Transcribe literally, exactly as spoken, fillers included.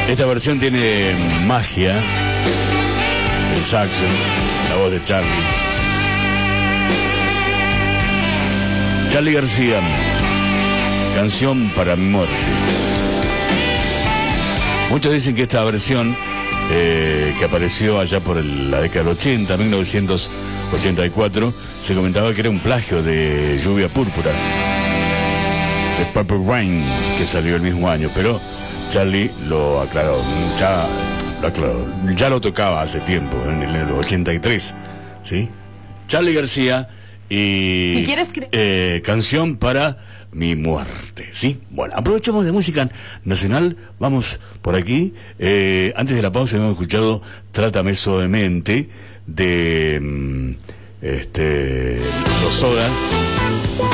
Esta versión tiene magia, el saxo, la voz de Charly. Charly García, Canción para mi muerte. Muchos dicen que esta versión, eh, que apareció allá por el, la década del ochenta, mil novecientos ochenta y cuatro, se comentaba que era un plagio de Lluvia Púrpura, de Purple Rain, que salió el mismo año, pero Charly lo aclaró, ya lo aclaró, ya lo tocaba hace tiempo, en el, en el ochenta y tres, ¿sí? Charly García y si quieres eh, Canción para mi muerte, ¿sí? Bueno, aprovechamos de música nacional, vamos por aquí. Eh, antes de la pausa hemos escuchado Trátame Suavemente de este Los Soda.